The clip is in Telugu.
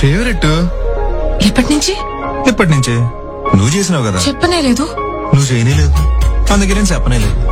ఫేవరెట్. ఎప్పటి నుంచి? ఎప్పటి నుంచే. నువ్వు చేసినావు కదా. చెప్పనే లేదు. నువ్వు చేయనే లేదు, అందుకే నేను చెప్పనే లేదు.